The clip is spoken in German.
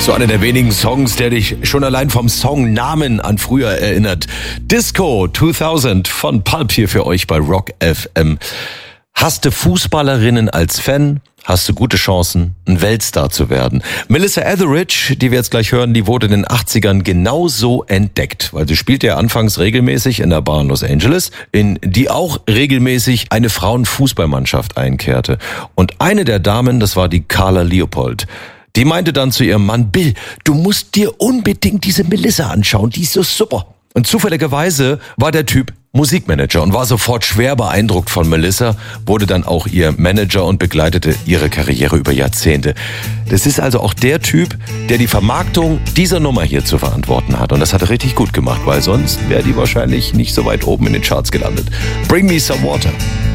So einer der wenigen Songs, der dich schon allein vom Songnamen an früher erinnert. Disco 2000 von Pulp hier für euch bei Rock FM. Hast du Fußballerinnen als Fan? Hast du gute Chancen, ein Weltstar zu werden. Melissa Etheridge, die wir jetzt gleich hören, die wurde in den 80ern genauso entdeckt, weil sie spielte ja anfangs regelmäßig in der Bar in Los Angeles, in die auch regelmäßig eine Frauenfußballmannschaft einkehrte. Und eine der Damen, das war die Carla Leopold. Die meinte dann zu ihrem Mann, Bill, du musst dir unbedingt diese Melissa anschauen, die ist so super. Und zufälligerweise war der Typ Musikmanager und war sofort schwer beeindruckt von Melissa, wurde dann auch ihr Manager und begleitete ihre Karriere über Jahrzehnte. Das ist also auch der Typ, der die Vermarktung dieser Nummer hier zu verantworten hat. Und das hat er richtig gut gemacht, weil sonst wäre die wahrscheinlich nicht so weit oben in den Charts gelandet. Bring Me Some Water.